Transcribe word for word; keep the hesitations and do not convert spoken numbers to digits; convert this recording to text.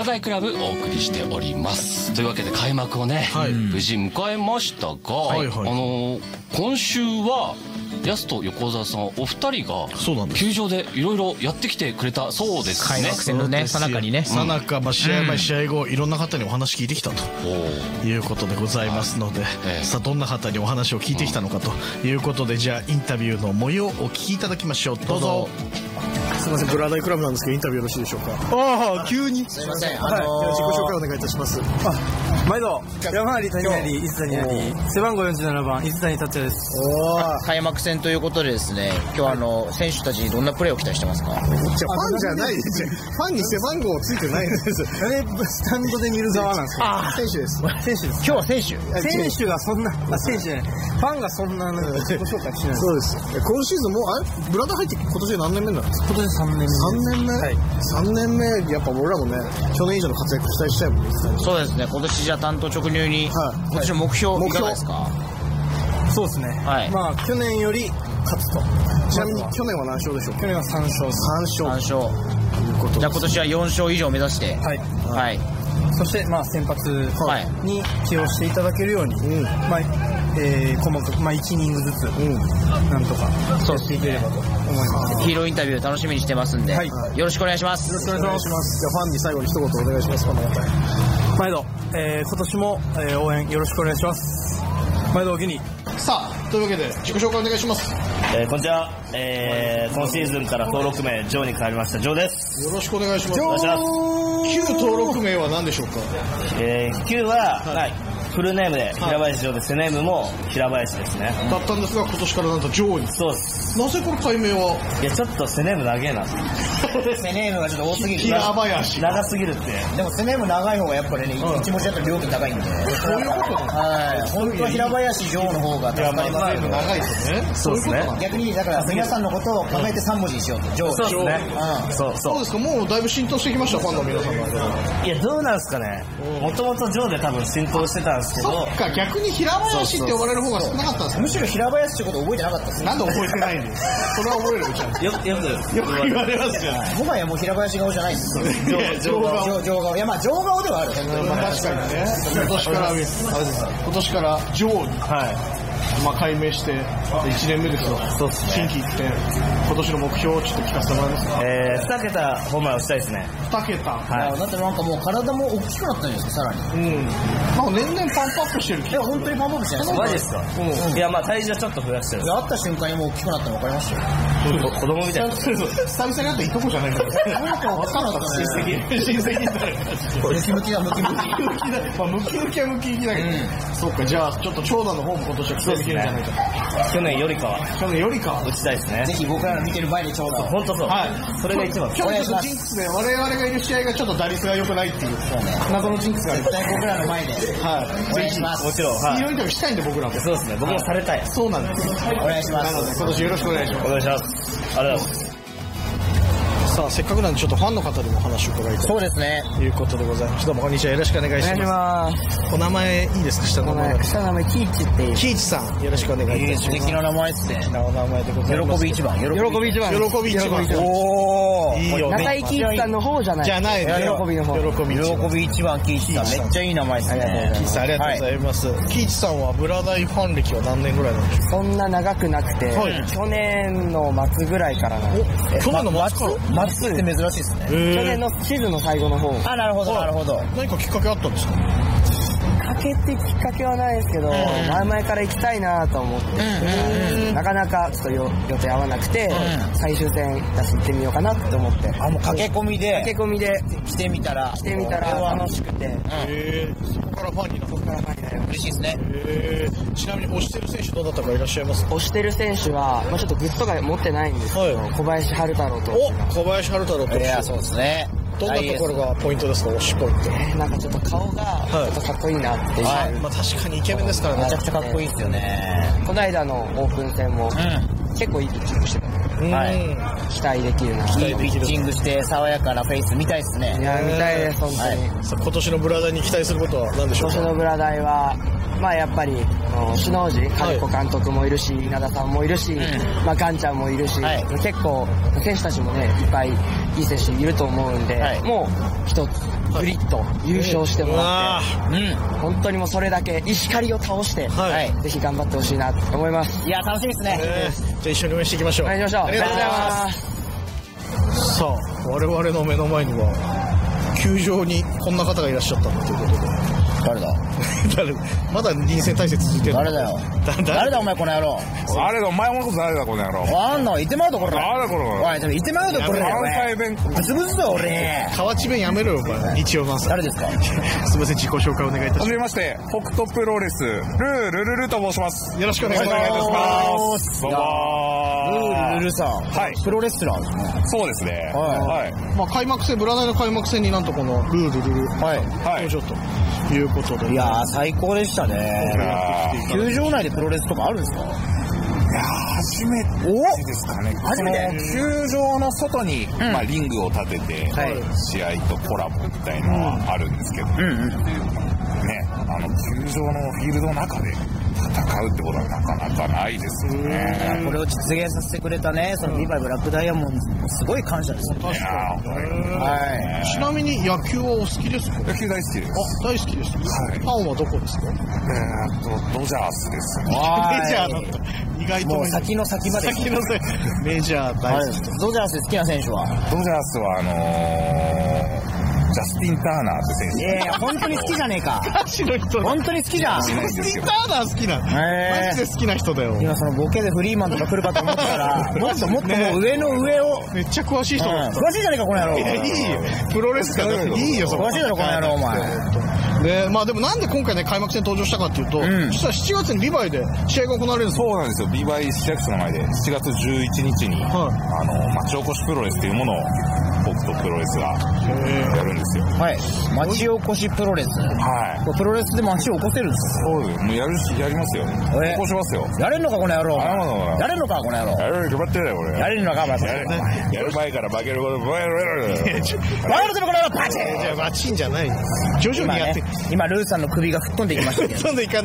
ダイクラブお送りしております。というわけで開幕をね、はい、無事迎えましたが、はいはい、あの今週はヤスと横澤さんお二人が球場でいろいろやってきてくれたそうですね。 開幕戦のねさなかにね、 さなか、まあ、試合前試合後いろんな方にお話聞いてきたということでございますので、さあどんな方にお話を聞いてきたのかということで、じゃあインタビューの模様をお聞きいただきましょう。どうぞ。 すみません、ブラダイクラブなんですけどインタビューよろしいでしょうか。 ああ急にすみません、はい、自己紹介お願いいたします。あ、毎度山張谷成伊勢谷成背番号よんじゅうななばん伊勢谷達也です。 開幕戦ということでですね、今日はあの選手たちにどんなプレーを期待してますか。じゃあファンじゃないですよ、ファンに背番号ついてないんですよ。あれスタンドで見る側なんですか。選手です、選手です。 今日は選手選手がそんな、あ、選手じゃない、ファンがそんな自己紹介しない。そうです。今シーズンもうあれブラダー入って今年で何年目なんですか。今年さんねんめ。さんねんめ、はい、さんねんめ、やっぱ俺らもね去年以上の活躍期待しちゃうもんね。 そうですね、今年じゃあ担当直入に、はい、今年の目標いかがですか。 そうですね、はい、まあ去年より勝つと。ちなみに去年は何勝でしょう。去年はさん勝。さん勝さん勝ということで、じゃあ今年はよん勝以上目指して、はい、はい、 そしてまあ先発に起用していただけるように、うん、まあえー、細かく、まあ、いちイニングずつ、うん、なんとかやっていければと思います。 ヒーローインタビュー楽しみにしてますんで、はい、よろしくお願いします。 よろしくお願いします。じゃあファンに最後に一言お願いします。毎度、えー、今年も、えー、応援よろしくお願いします。毎度お気に。 さあというわけで自己紹介お願いします。 えー、こんにちは、えー、今シーズンから登録名ジョーに変わりましたジョーです。 よろしくお願いします。 お願いします。 旧登録名は何でしょうか。 えー、旧は、はいはい、フルネームで平林ジョーで、セネームも平林ですね。 だったんですが今年からなんとジョーに。 そうです。 なぜこの改名は。 いやちょっとセネーム長えな。 セネームがちょっと多すぎる。 平林長すぎるって。 でもセネーム長い方がやっぱりね、うん、一文字だと料金高いんで。 そういうこと。 はい。本当は平林ジョーの方が助かりますけど。 長いですね。 そうですね。 逆にだから皆さんのことを考えてさん文字にしようと。ジョー。 そうですね。 うん。 そうそう。 そうですか。もうだいぶ浸透してきましたファンの皆さんが。 いやどうなんですかね。もともとジョーで多分浸透してたんですけど。 そっか、逆に平林って呼ばれる方が少なかったんですか。 むしろ平林ってこと覚えてなかったです。 なんで覚えてないんですか。それは覚えるべきなんです。 よくよくよく言われますよ。 もはやもう平林顔じゃないんですよ。上顔。上顔。いやまあ上顔ではある。 確かにね。今年から今年からジョーに。はい。まあ改名していちねんめですよ。 そうですね。 新規一点。今年の目標をちょっと聞かせてもらえますか。 えー、に桁ホームランをしたいですね。 に桁。 はい。だってなんかもう体も大きくなったんじゃないですか、さらに。うん。なんか年々パンプアップしてる。いや本当にパンプアップしてないですか。 マジですか。うん。いやまあ体重はちょっと増やしてる。 会った瞬間にもう大きくなったの分かりましたよ。 子供みたいな。 久々に会ったいとこじゃないから。 なんか分からなかったね。 親戚親戚になる。 ムキムキだムキムキ。 まあムキムキはムキムキだけど。そうか、じゃあちょっと長男の方も今年は期待できるんじゃないか。 去年よりかは去年よりかは打ちたいですね。 ぜひ僕らの見てる前にちょうど。 本当そう。はい。それが一番。 去年のジンクスで我々がいる試合がちょっと打率が良くないっていう謎のジンクスがあります。 絶対僕らの前で。はい。お願いします。 もちろん。 はい。ヒーローインタビューしたいんで僕らも。 そうですね。僕もされたい。 そうなんです。 お願いします。 なので今年よろしくお願いします。 お願いします。ありがとうございます。 さあせっかくなんでちょっとファンの方にもお話を伺いたいそうですねということでございます。どうもこんにちは、よろしくお願いします。 お願いします。 お名前いいですか。下の名前下の名前キイチっていう。 キイチさんよろしくお願いいたします。 素敵な名前ですね。 お名前でございます。 喜び一番。 喜び一番。 喜び一番。 おおいいよね。 中井キイチさんの方じゃない。 じゃない。 喜びの方。 喜び一番。 喜び一番キイチさんめっちゃいい名前ですね。 キイチさんありがとうございます。キイチさんはブラダイファン歴は何年ぐらいなんでしょうか。 そんな長くなくて去年の末ぐらいからなんです。 去年の末から末って珍しいですね。 去年のシーズンの最後の方。 あ、なるほどなるほど。 何かきっかけあったんですか。 かけてきっかけはないですけど、前々から行きたいなと思って、なかなかちょっと予定合わなくて、最終戦出し行ってみようかなって思って。 あ、もう駆け込みで駆け込みで来てみたら来てみたら楽しくて、 へー、そこからファンになった。そこからファンになりました。 嬉しいですね。 へー。ちなみに推してる選手どなたかいらっしゃいますか。 推してる選手は、まあ、ちょっとグッズとか持ってないんですけど、小林春太郎と。 お、小林春太郎と。 いや、そうですね。 どんなところがポイントですか、推しポイント。 えー、なんかちょっと顔がちょっとかっこいいなっていう、 はい、まあ確かにイケメンですからね。 めちゃくちゃかっこいいですよね。 この間のオープン戦も、うん、 結構いいピッチングしてたので、はい、期待できるな。 いいピッチングして爽やかなフェイス見たいですね。 いや見たいです本当に、 はい、さあ今年のブラダイに期待することは何でしょうか。 今年のブラダイはまあやっぱり首脳陣金子監督もいるし、稲田さんもいるし、うん、まあガンちゃんもいるし、はい、結構選手たちもねいっぱいいい選手いると思うんで、はい、もう一つグリッと優勝してもらって、うん、本当にもうそれだけ石狩を倒して、はい、ぜひ頑張ってほしいなと思います。 いや楽しみですね、 えー、じゃあ一緒に応援していきましょう。 応援しましょう。ありがとうございます。 さあ我々の目の前には球場にこんな方がいらっしゃったということで、 誰だ誰まだ臨戦態勢続いてる。 誰だよ誰だお前この野郎。 誰だお前のこと誰だこの野郎。 あんな言ってまうとこれ。 誰だこれ。 おいちょっと言ってまうとこれ。 関西弁ブツブツだ俺。 河内弁やめろよお前。日曜の朝。 誰ですか。 すみません自己紹介お願いいたします。 はじめまして北斗プロレスルールルルと申します。 よろしくお願いします。 どうもルールルルさん、 はい、 プロレスラーですね。 そうですね。 はい、はい、まあ開幕戦ブラダイの開幕戦になんとこのルールルルはい登場ということで、 いやー最高でしたね。球場内でプロレスとかあるんですか。 いや初めてですかね。 初めて。 球場の外に、うんまあ、リングを立てて、はい、試合とコラボみたいのはあるんですけど、うんうん、ねあの球場のフィールドの中で戦うってことはなかなかないですよね。 これを実現させてくれたねそのビバイブラックダイヤモンドすごい感謝ですよね。 確かに、はい、ちなみに野球はお好きですか。 野球大好きです。 あ大好きです、はい、ファンはどこですか。 えー、っとドジャースですね。 メジャーだった意外ともう先の先まで先のメジャー大好き、 はい、ドジャース好きな選手はドジャースはあのージャスティン・ターナーって選手。 いやいや本当に好きじゃねえか。 歌手の人本当に好きじゃん。 ジャスティン・ターナー好きなの。マジで好きな人だよ。 今そのボケでフリーマンとか来るかと思ったらもっともっともう上の上を、 ね、めっちゃ詳しい人だった、 うん、詳しいじゃねえかこの野郎。 いやいいよプロレスかいいよそれ詳しいだろこの野郎お前。 ねまあでもなんで今回ね開幕戦登場したかっていうと、うん、実はしちがつにビバイで試合が行われるんですよ。 そうなんですよ。ビバイ市役所の前でしちがつじゅういちにちに、はい、あの町おこしプロレスっていうものを北斗プロレスがやるんですよ。 はい町おこしプロレス。 はい。 プロレスで町を起こせるんですか。 そうです。もうやるしやりますよ。起こしますよ。 やれんのかこの野郎。やれんのかこの野郎。 やるに決まってるよ俺。 やれんのかまた。やる前から負けることバイルバイルバイルこの野郎パチン。 じゃあバチンじゃない。徐々にやって。 今ルーさんの首が吹っ飛んでいきましたけど。 吹っ飛んでいかない。